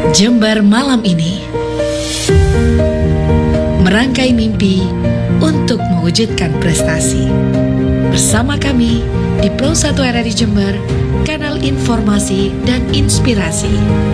Jember malam ini merangkai mimpi untuk mewujudkan prestasi. Bersama kami di Pro 1 RRI Jember, kanal informasi dan inspirasi.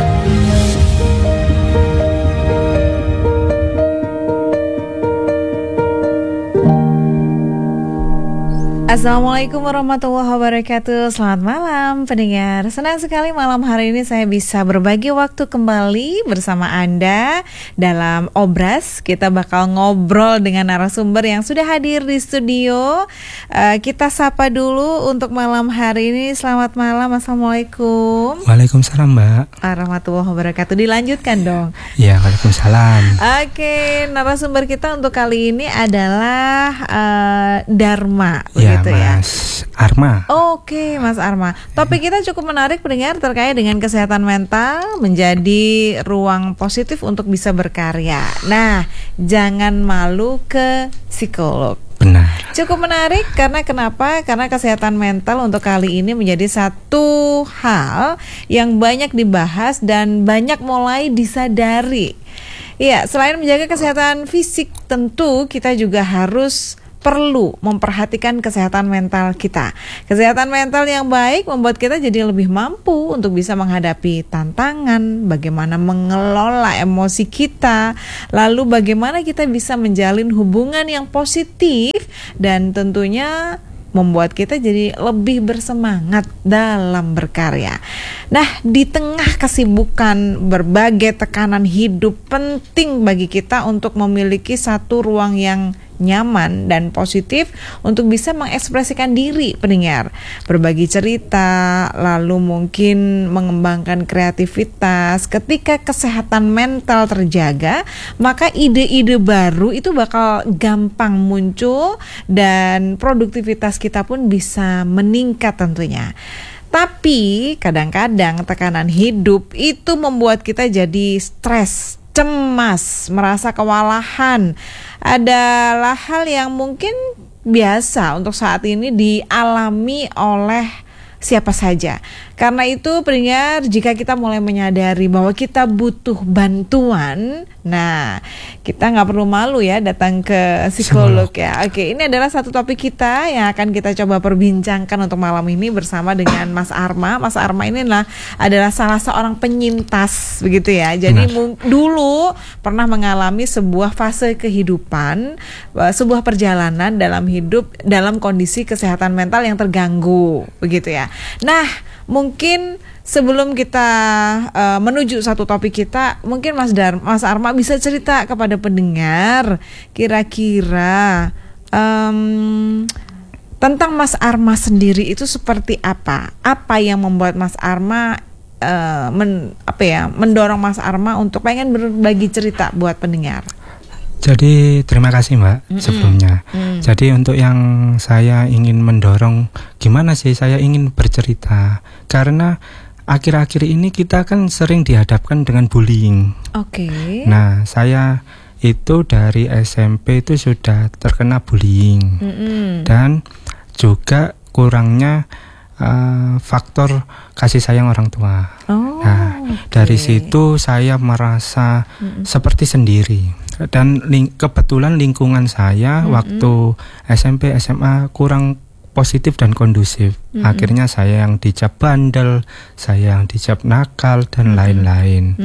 Assalamualaikum warahmatullahi wabarakatuh. Selamat malam pendengar. Senang sekali malam hari ini saya bisa berbagi waktu kembali bersama Anda dalam Obras. Kita bakal ngobrol dengan narasumber yang sudah hadir di studio. Kita sapa dulu untuk malam hari ini. Selamat malam, Assalamualaikum. Waalaikumsalam, Mbak. Warahmatullahi wabarakatuh. Dilanjutkan dong. Ya, waalaikumsalam. Oke, narasumber kita untuk kali ini adalah Dharma. Ya, Mas ya? Arma. Oke, Mas Arma. Topik kita cukup menarik pendengar terkait dengan kesehatan mental menjadi ruang positif untuk bisa berkarya. Nah, jangan malu ke psikolog. Benar. Cukup menarik karena kenapa? Karena kesehatan mental untuk kali ini menjadi satu hal yang banyak dibahas dan banyak mulai disadari. Ya, selain menjaga kesehatan fisik, tentu kita juga harus perlu memperhatikan kesehatan mental kita. Kesehatan mental yang baik membuat kita jadi lebih mampu untuk bisa menghadapi tantangan, bagaimana mengelola emosi kita, lalu bagaimana kita bisa menjalin hubungan yang positif dan tentunya membuat kita jadi lebih bersemangat dalam berkarya. Nah, di tengah kesibukan berbagai tekanan hidup, penting bagi kita untuk memiliki satu ruang yang nyaman dan positif untuk bisa mengekspresikan diri pendengar, berbagi cerita, lalu mungkin mengembangkan kreativitas. Ketika kesehatan mental terjaga, maka ide-ide baru itu bakal gampang muncul dan produktivitas kita pun bisa meningkat tentunya. Tapi kadang-kadang tekanan hidup itu membuat kita jadi stres, cemas, merasa kewalahan. Adalah hal yang mungkin biasa untuk saat ini dialami oleh siapa saja. Karena itu pendengar, jika kita mulai menyadari bahwa kita butuh bantuan, nah kita nggak perlu malu ya datang ke psikolog ya. Oke, ini adalah satu topik kita yang akan kita coba perbincangkan untuk malam ini bersama dengan Mas Arma. Mas Arma ini adalah salah seorang penyintas begitu ya. Jadi dulu pernah mengalami sebuah fase kehidupan, sebuah perjalanan dalam hidup dalam kondisi kesehatan mental yang terganggu begitu ya. Nah, mungkin sebelum kita menuju satu topik kita, mungkin Mas Arma bisa cerita kepada pendengar kira-kira tentang Mas Arma sendiri itu seperti apa? Apa yang membuat Mas Arma mendorong Mas Arma untuk pengen berbagi cerita buat pendengar? Jadi terima kasih Mbak sebelumnya. Jadi untuk yang saya ingin mendorong, gimana sih saya ingin bercerita, karena akhir-akhir ini kita kan sering dihadapkan dengan bullying. Oke. Nah, saya itu dari SMP itu sudah terkena bullying. Dan juga kurangnya faktor kasih sayang orang tua. Dari situ saya merasa seperti sendiri. Dan kebetulan lingkungan saya waktu SMP SMA kurang positif dan kondusif. Akhirnya saya yang dicap bandel, saya yang dicap nakal dan lain-lain.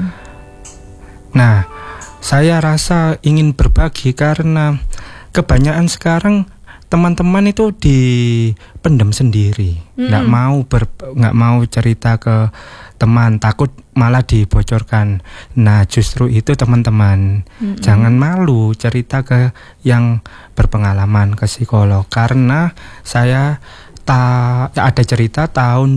Nah, saya rasa ingin berbagi karena kebanyakan sekarang teman-teman itu dipendam sendiri, nggak mau cerita ke teman, takut malah dibocorkan. Nah, justru itu teman-teman, jangan malu cerita ke yang berpengalaman, ke psikolog. Karena saya ada cerita tahun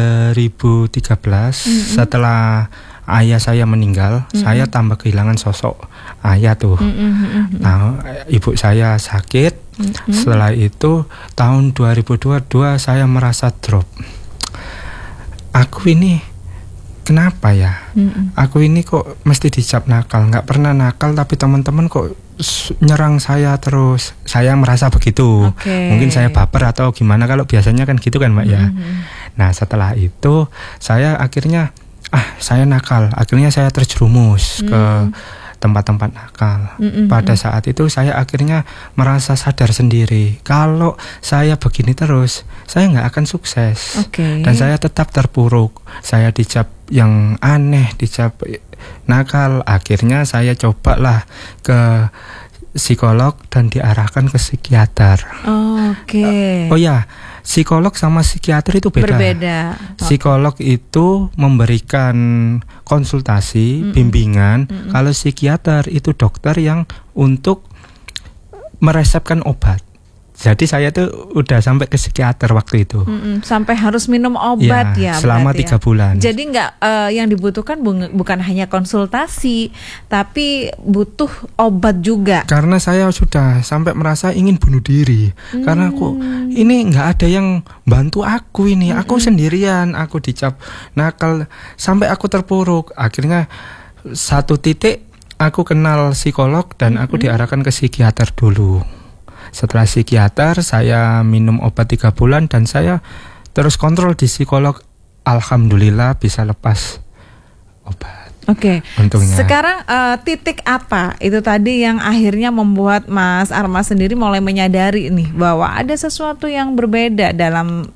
2013 setelah ayah saya meninggal, saya tambah kehilangan sosok ayah tuh. Nah, ibu saya sakit. Setelah itu tahun 2022 saya merasa drop. Aku ini kenapa ya? Aku ini kok mesti dicap nakal? Nggak pernah nakal, tapi teman-teman kok nyerang saya terus. Saya merasa begitu. Mungkin saya baper atau gimana, kalau biasanya kan gitu kan Mbak ya. Nah, setelah itu saya akhirnya saya nakal. Akhirnya saya terjerumus ke tempat-tempat nakal. Pada saat itu saya akhirnya merasa sadar sendiri kalau saya begini terus, saya nggak akan sukses. Dan saya tetap terpuruk. Saya dicap yang aneh, dicap nakal. Akhirnya saya cobalah ke psikolog dan diarahkan ke psikiater. Oh ya, psikolog sama psikiater itu berbeda. Psikolog itu memberikan konsultasi, bimbingan. Kalau psikiater itu dokter yang untuk meresepkan obat. Jadi saya tuh udah sampai ke psikiater waktu itu. Sampai harus minum obat ya selama 3 bulan. Jadi nggak yang dibutuhkan bukan hanya konsultasi, tapi butuh obat juga. Karena saya sudah sampai merasa ingin bunuh diri. Karena aku ini nggak ada yang bantu aku ini. Aku sendirian, aku dicap nakal sampai aku terpuruk. Akhirnya satu titik aku kenal psikolog dan aku diarahkan ke psikiater dulu. Setelah psikiater saya minum obat 3 bulan dan saya terus kontrol di psikolog. Alhamdulillah bisa lepas obat. Untungnya. Sekarang titik apa itu tadi yang akhirnya membuat Mas Arma sendiri mulai menyadari nih bahwa ada sesuatu yang berbeda dalam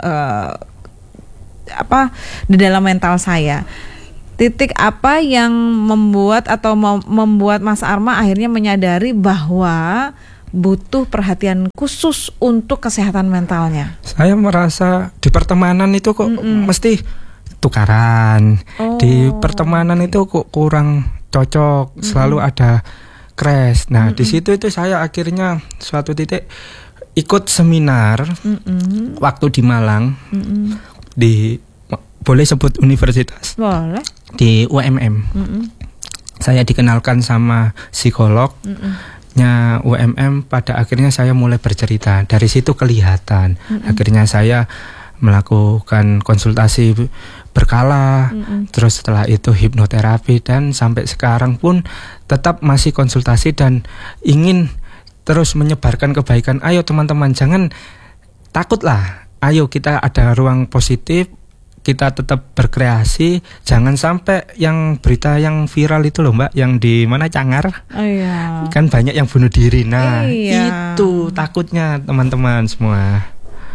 di dalam mental saya. Titik apa yang membuat Mas Arma akhirnya menyadari bahwa butuh perhatian khusus untuk kesehatan mentalnya? Saya merasa di pertemanan itu kok mesti tukaran. Di pertemanan itu kok kurang cocok, selalu ada crash. Nah, di situ itu saya akhirnya suatu titik ikut seminar waktu di Malang. Boleh sebut universitas? Boleh. Di UMM. Saya dikenalkan sama psikolog. UMM, pada akhirnya saya mulai bercerita. Dari situ kelihatan. Akhirnya saya melakukan konsultasi berkala, terus setelah itu hipnoterapi, dan sampai sekarang pun tetap masih konsultasi dan ingin terus menyebarkan kebaikan. Ayo teman-teman, jangan takutlah. Ayo kita ada ruang positif, kita tetap berkreasi. Jangan sampai yang berita yang viral itu loh Mbak, yang di mana Cangar, kan banyak yang bunuh diri. Nah itu takutnya teman-teman semua.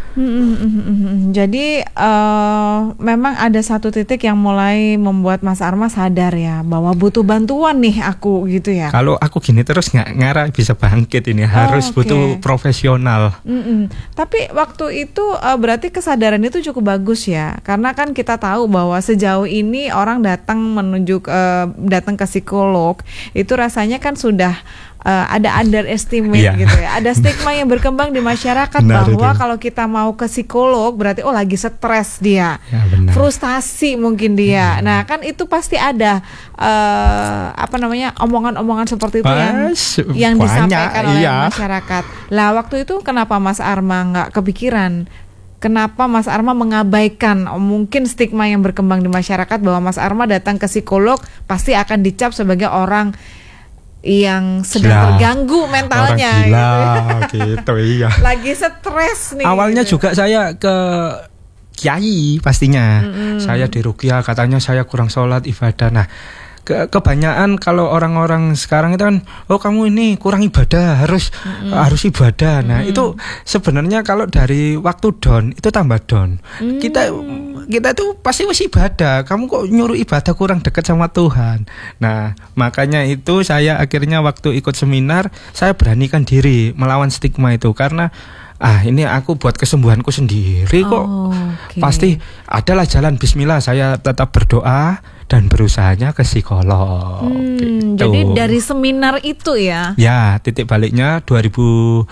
Jadi memang ada satu titik yang mulai membuat Mas Arma sadar ya bahwa butuh bantuan nih aku gitu ya. Kalau aku gini terus nggak ngarah bisa bangkit ini, harus butuh profesional. Tapi waktu itu berarti kesadaran itu cukup bagus ya, karena kan kita tahu bahwa sejauh ini orang datang ke psikolog itu rasanya kan sudah ada underestimate gitu ya, ada stigma yang berkembang di masyarakat bahwa kalau kita mau ke psikolog berarti lagi stres dia, frustasi mungkin dia. Nah kan itu pasti ada omongan-omongan seperti itu yang disampaikan oleh masyarakat. Lah waktu itu kenapa Mas Arma nggak kepikiran? Kenapa Mas Arma mengabaikan mungkin stigma yang berkembang di masyarakat bahwa Mas Arma datang ke psikolog pasti akan dicap sebagai orang yang sedang terganggu mentalnya, gitu iya. Lagi stres nih. Awalnya juga saya ke kiai pastinya. Saya di ruqyah, katanya saya kurang sholat ibadah. Nah, kebanyakan kalau orang-orang sekarang itu kan, kamu ini kurang ibadah, harus ibadah. Nah, itu sebenarnya kalau dari waktu down itu tambah down. Kita tuh pasti masih ibadah. Kamu kok nyuruh ibadah, kurang dekat sama Tuhan. Nah, makanya itu saya akhirnya waktu ikut seminar, saya beranikan diri melawan stigma itu. Karena ini aku buat kesembuhanku sendiri kok. Pasti adalah jalan. Bismillah, saya tetap berdoa dan berusahanya ke psikolog. Gitu. Jadi dari seminar itu ya? Ya, titik baliknya 2019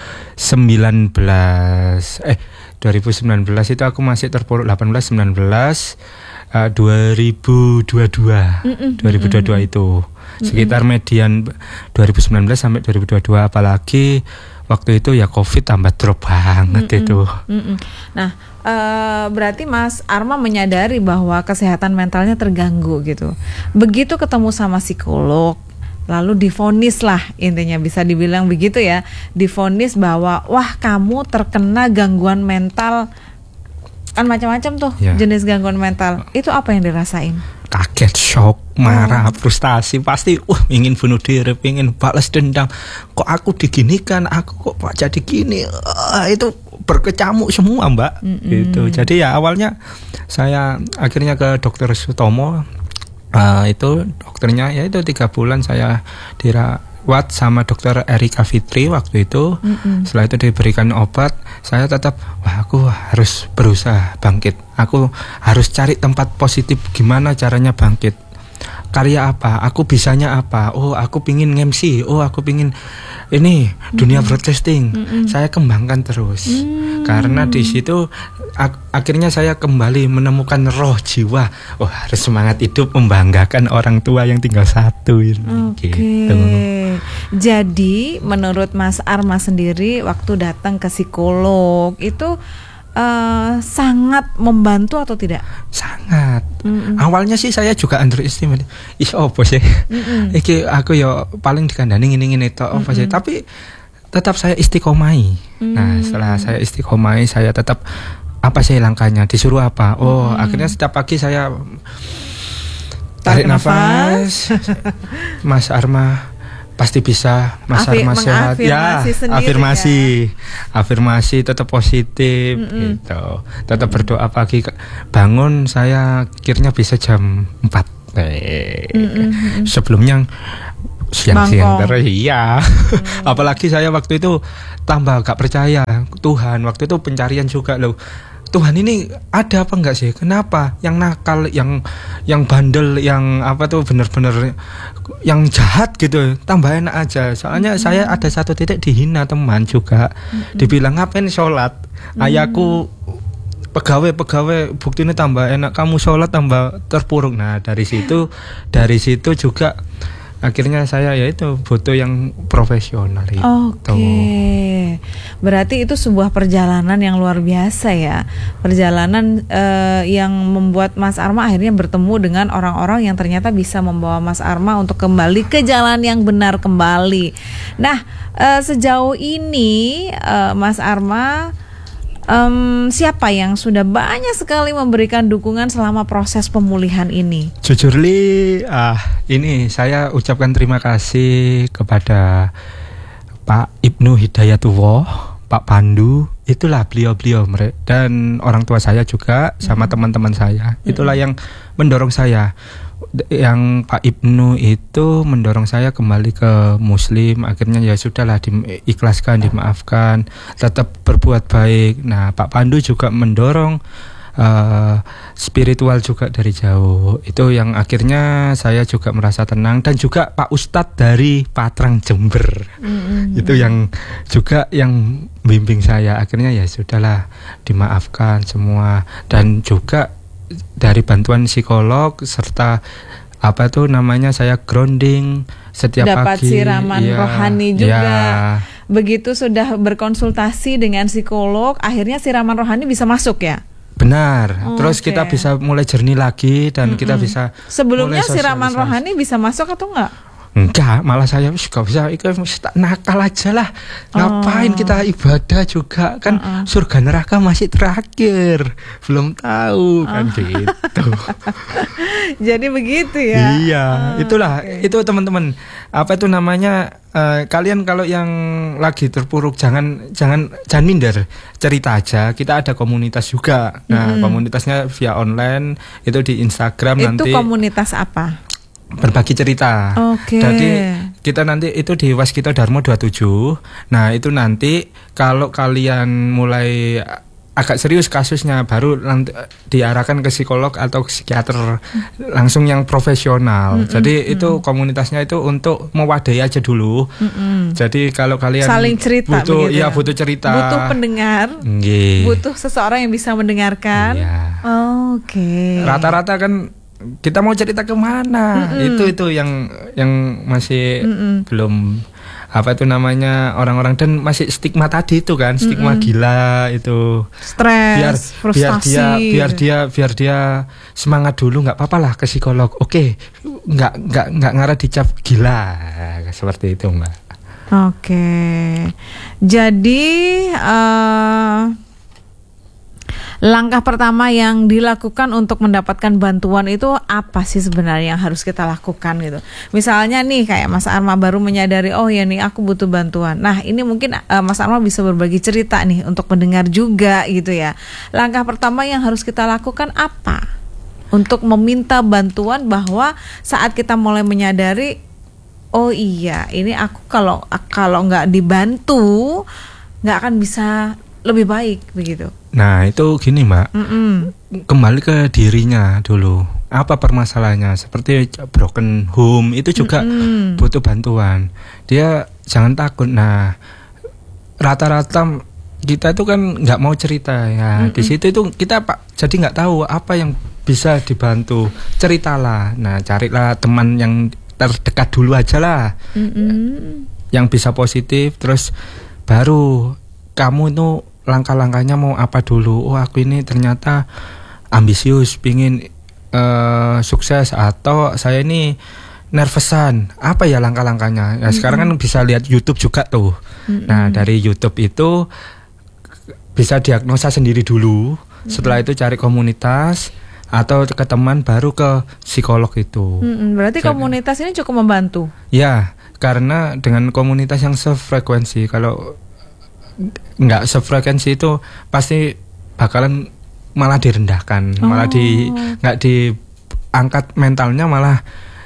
itu aku masih terpuruk 18, 19, 2022 itu. Sekitar median 2019 sampai 2022, apalagi waktu itu ya Covid tambah drop banget itu. Nah, berarti Mas Arma menyadari bahwa kesehatan mentalnya terganggu gitu. Begitu ketemu sama psikolog, lalu divonis lah, intinya bisa dibilang begitu ya, divonis bahwa wah kamu terkena gangguan mental, kan macam-macam tuh jenis gangguan mental. Itu apa yang dirasain? kaget, shock, marah, frustasi, pasti ingin bunuh diri, ingin balas dendam. Kok aku diginikan, aku kok jadi gini. Itu berkecamuk semua, Mbak. Gitu. Jadi ya awalnya saya akhirnya ke dokter Sutomo. Itu dokternya ya itu 3 bulan saya dirawat sama dokter Erika Fitri waktu itu. Setelah itu diberikan obat, saya tetap aku harus berusaha bangkit. Aku harus cari tempat positif, gimana caranya bangkit. Karya apa? Aku bisanya apa? Oh, aku pingin MC. Oh, aku pingin ini dunia broadcasting. Saya kembangkan terus. Karena di situ akhirnya saya kembali menemukan roh jiwa. Oh, harus semangat hidup, membanggakan orang tua yang tinggal satu. Gitu. Jadi menurut Mas Arma sendiri waktu datang ke psikolog itu sangat membantu atau tidak? Sangat. Awalnya sih saya juga underestimate. Apa sih? Iki aku ya paling dikandani ngene-ngene tok apa sih? Tapi tetap saya istiqomai. Nah, setelah saya istiqomai, saya tetap apa sih langkahnya? Disuruh apa? Oh, akhirnya setiap pagi saya tarik nafas. Mas Arma pasti bisa, Mas Arma sehat ya, afirmasi tetap positif gitu, tetap berdoa pagi bangun, saya akhirnya bisa jam 4 sebelumnya siang-siang terus iya. Apalagi saya waktu itu tambah gak percaya Tuhan, waktu itu pencarian juga loh. Tuhan ini ada apa enggak sih? Kenapa? Yang nakal, yang bandel, yang apa tuh bener-bener yang jahat gitu, tambah enak aja. Soalnya saya ada satu titik dihina teman juga, dibilang ngapain sholat? Ayahku pegawai bukti ini tambah enak, kamu sholat tambah terpuruk. Nah dari situ juga akhirnya saya yaitu butuh yang profesional itu. Oke. Berarti itu sebuah perjalanan yang luar biasa ya. Perjalanan yang membuat Mas Arma akhirnya bertemu dengan orang-orang yang ternyata bisa membawa Mas Arma untuk kembali ke jalan yang benar kembali. Nah, sejauh ini Mas Arma siapa yang sudah banyak sekali memberikan dukungan selama proses pemulihan ini? Jujur ini saya ucapkan terima kasih kepada Pak Ibnu Hidayatullah, Pak Pandu, itulah beliau dan orang tua saya juga sama teman-teman saya. Itulah yang mendorong saya. Yang Pak Ibnu itu mendorong saya kembali ke Muslim. Akhirnya ya sudahlah, diikhlaskan, dimaafkan, tetap berbuat baik. Nah Pak Pandu juga mendorong spiritual juga dari jauh. Itu yang akhirnya saya juga merasa tenang. Dan juga Pak Ustadz dari Patrang Jember, itu yang juga yang bimbing saya. Akhirnya ya sudahlah, dimaafkan semua. Dan juga dari bantuan psikolog serta apa tuh namanya, saya grounding setiap dapat pagi, siraman rohani juga. Begitu sudah berkonsultasi dengan psikolog, akhirnya siraman rohani bisa masuk ya? Benar. Terus kita bisa mulai jernih lagi dan kita bisa. Sebelumnya siraman rohani bisa masuk atau enggak? Enggak, malah saya gak bisa, tak nakal aja lah. Ngapain kita ibadah juga kan, surga neraka masih terakhir, belum tahu kan gitu. Jadi begitu ya. Iya, itulah itu teman-teman. Apa itu namanya? Kalian kalau yang lagi terpuruk jangan minder, cerita aja. Kita ada komunitas juga. Nah, komunitasnya via online, itu di Instagram. Nanti. Itu komunitas apa? Berbagi cerita. Jadi kita nanti itu di Waskita Dharma 27. Nah itu nanti kalau kalian mulai agak serius kasusnya, baru nanti diarahkan ke psikolog atau psikiater langsung yang profesional. Jadi itu komunitasnya itu untuk mewadahi aja dulu. Jadi kalau kalian saling cerita, butuh butuh cerita, butuh pendengar, butuh seseorang yang bisa mendengarkan. Rata-rata kan kita mau cerita kemana? Itu yang masih belum apa itu namanya, orang-orang dan masih stigma tadi itu kan, stigma gila itu, stres, frustasi. biar dia semangat dulu, nggak apa-apa lah ke psikolog. Oke, nggak ngarah dicap gila seperti itu, Mbak. Oke. Jadi Langkah pertama yang dilakukan untuk mendapatkan bantuan itu apa sih sebenarnya yang harus kita lakukan gitu? Misalnya nih kayak Mas Arma baru menyadari, oh ya nih aku butuh bantuan. Nah ini mungkin Mas Arma bisa berbagi cerita nih untuk mendengar juga gitu ya. Langkah pertama yang harus kita lakukan apa? Untuk meminta bantuan bahwa saat kita mulai menyadari, oh iya ini aku kalau nggak dibantu nggak akan bisa lebih baik begitu. Nah itu gini Mbak, kembali ke dirinya dulu. Apa permasalahannya? Seperti broken home itu juga butuh bantuan. Dia jangan takut. Nah rata-rata kita itu kan nggak mau cerita ya. Di situ itu kita jadi nggak tahu apa yang bisa dibantu. Ceritalah. Nah carilah teman yang terdekat dulu aja lah, yang bisa positif. Terus baru kamu itu langkah-langkahnya mau apa dulu. Oh aku ini ternyata ambisius, pingin sukses, atau saya ini nervousan. Apa ya langkah-langkahnya? Ya sekarang kan bisa lihat YouTube juga tuh. Nah dari YouTube itu bisa diagnosa sendiri dulu. Setelah itu cari komunitas atau ke teman, baru ke psikolog itu. Berarti komunitas ini cukup membantu? Ya, karena dengan komunitas yang sefrekuensi. Kalau nggak sefrekuensi itu pasti bakalan malah direndahkan, malah nggak diangkat mentalnya, malah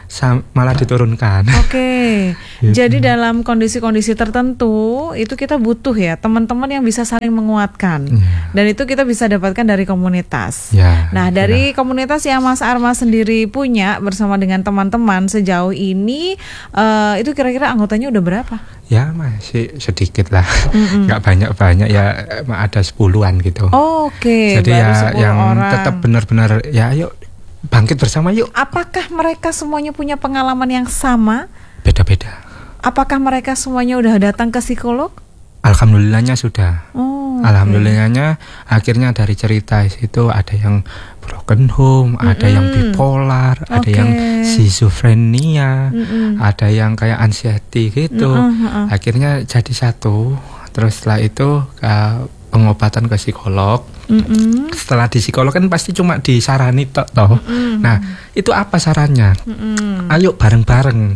diturunkan. Oke. Jadi dalam kondisi-kondisi tertentu itu kita butuh ya teman-teman yang bisa saling menguatkan. Dan itu kita bisa dapatkan dari komunitas. Nah, dari komunitas yang Mas Arma sendiri punya bersama dengan teman-teman sejauh ini, itu kira-kira anggotanya udah berapa? Ya masih sedikit lah, nggak banyak-banyak ya, ada 10-an gitu. Oke. Jadi baru ya 10 yang orang. tetap benar-benar ya ayo bangkit bersama yuk. Apakah mereka semuanya punya pengalaman yang sama? Beda-beda. Apakah mereka semuanya udah datang ke psikolog? Alhamdulillahnya sudah. Alhamdulillahnya akhirnya dari cerita itu ada yang broken home, ada yang bipolar, ada yang schizophrenia, ada yang kayak anxiety gitu. Akhirnya jadi satu. Terus setelah itu pengobatan ke psikolog. Setelah di psikolog kan pasti cuma disarani toh. Nah itu apa sarannya? Ayo bareng-bareng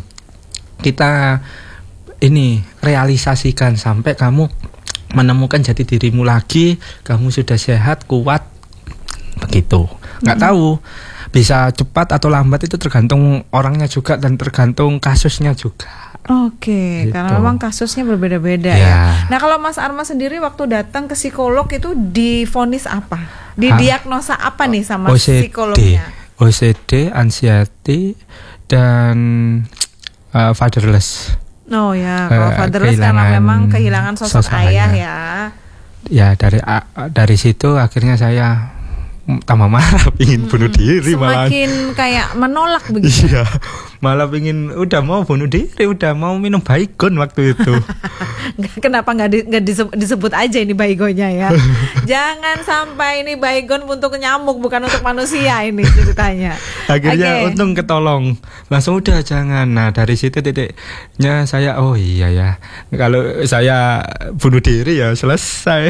kita ini realisasikan sampai kamu menemukan jati dirimu lagi, kamu sudah sehat, kuat, begitu. Nggak tahu bisa cepat atau lambat, itu tergantung orangnya juga dan tergantung kasusnya juga. Oke, gitu. Karena memang kasusnya berbeda-beda ya. Nah kalau Mas Arma sendiri waktu datang ke psikolog itu divonis apa? Didiagnosa apa nih sama psikolognya? OCD, anxiety, dan fatherless. Oh ya, kalau fatherless karena memang kehilangan sosok ayah ya. Ya dari situ akhirnya saya tambah marah, ingin bunuh diri, semakin kayak menolak begitu. Iya, malah ingin udah mau bunuh diri, udah mau minum Baygon waktu itu. Kenapa nggak disebut aja ini Baygonnya ya? Jangan sampai ini Baygon untuk nyamuk, bukan untuk manusia ini ceritanya. Akhirnya untung ketolong, langsung udah jangan. Nah dari situ titiknya saya, oh iya ya, kalau saya bunuh diri ya selesai.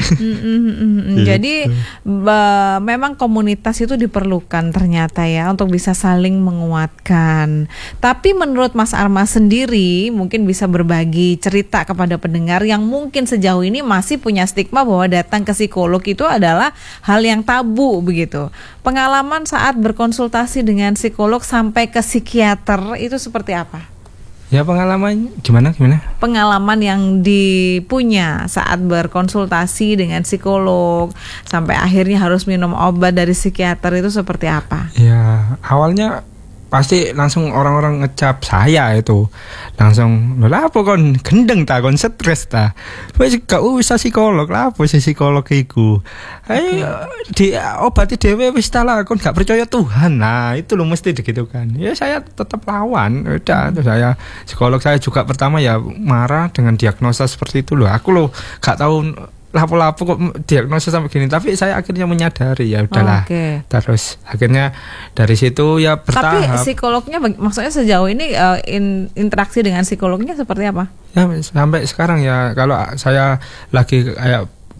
Jadi memang komunitas itu diperlukan ternyata ya untuk bisa saling menguatkan. Tapi menurut Mas Arma sendiri mungkin bisa berbagi cerita kepada pendengar yang mungkin sejauh ini masih punya stigma bahwa datang ke psikolog itu adalah hal yang tabu begitu. Pengalaman saat berkonsultasi dengan psikolog sampai ke psikiater itu seperti apa? Ya pengalaman gimana? Pengalaman yang dipunya saat berkonsultasi dengan psikolog sampai akhirnya harus minum obat dari psikiater itu seperti apa? Ya awalnya pasti langsung orang-orang ngecap saya itu, langsung lha apa kon gendeng ta, kon stres ta, wis gak usah psikolog lah, apa sih psikolog iku, ayo diobati dhewe wis ta lah, kon gak percaya Tuhan. Nah itu lo mesti begitu kan. Ya saya tetap lawan, udah. Terus saya psikolog saya juga pertama ya marah dengan diagnosa seperti itu loh, aku lo gak tahu lapo-lapo kok diagnosa sampai gini, tapi saya akhirnya menyadari ya udahlah. Terus akhirnya dari situ ya bertahap. Tapi psikolognya maksudnya sejauh ini interaksi dengan psikolognya seperti apa? Ya sampai sekarang ya kalau saya lagi kayak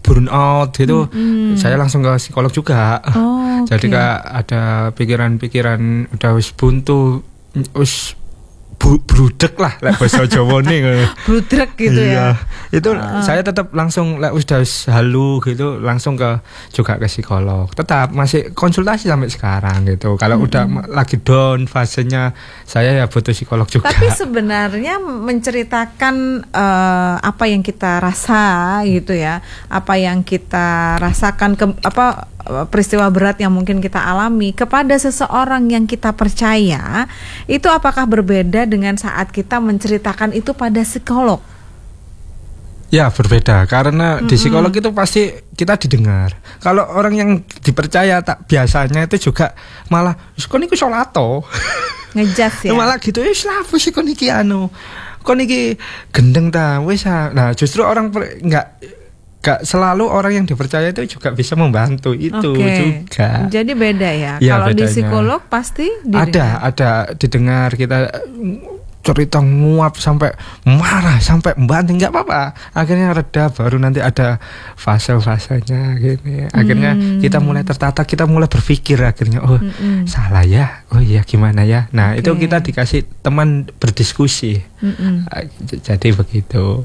burn out gitu, saya langsung ke psikolog juga. Oh, Jadi oke. kayak ada pikiran-pikiran udah wis buntu, wis brudek lah lek bahasa Jawa nih. Brudrek gitu ya. Itu saya tetap langsung lek udah halu gitu langsung juga ke psikolog. Tetap masih konsultasi sampai sekarang gitu. Kalau udah lagi down fasenya, saya ya butuh psikolog juga. Tapi sebenarnya menceritakan apa yang kita rasa gitu ya, apa yang kita rasakan, peristiwa berat yang mungkin kita alami kepada seseorang yang kita percaya, itu apakah berbeda dengan saat kita menceritakan itu pada psikolog? Ya berbeda, karena di psikolog itu pasti kita didengar. Kalau orang yang dipercaya tak biasanya itu juga malah kon iku solato. Ngejas ya. Malah gitu wis lapo sih kon iki kon iki gendeng ta wis. Nah, justru orang gak selalu orang yang dipercaya itu juga bisa membantu itu juga. Jadi beda ya. Ya, kalau di bedanya. psikolog pasti didengar. Ada didengar, kita cerita nguap sampai marah sampai membanting, nggak apa-apa. Akhirnya reda, baru nanti ada fase-fasenya gini. Akhirnya kita mulai tertata, kita mulai berpikir akhirnya salah ya, oh iya gimana ya. Nah itu kita dikasih teman berdiskusi. Jadi begitu.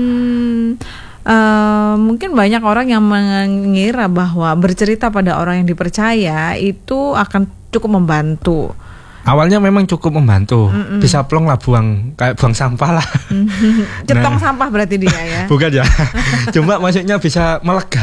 Mungkin banyak orang yang mengira bahwa bercerita pada orang yang dipercaya itu akan cukup membantu. Awalnya memang cukup membantu, bisa plong lah kayak buang sampah lah. Cetong sampah berarti dia ya. Bukan ya, cuma maksudnya bisa melega.